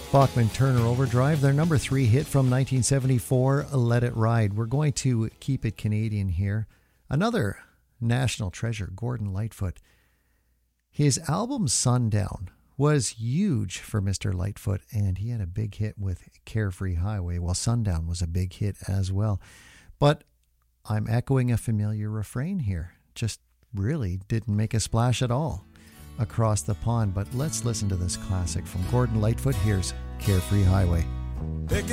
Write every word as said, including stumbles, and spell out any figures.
Bachman Turner Overdrive, their number three hit from nineteen seventy-four, Let It Ride. We're going to keep it Canadian here. Another national treasure, Gordon Lightfoot. His album Sundown was huge for Mister Lightfoot, and he had a big hit with Carefree Highway. Well, Sundown was a big hit as well. But I'm echoing a familiar refrain here. Just really didn't make a splash at all across the pond. But let's listen to this classic from Gordon Lightfoot. Here's Carefree Highway.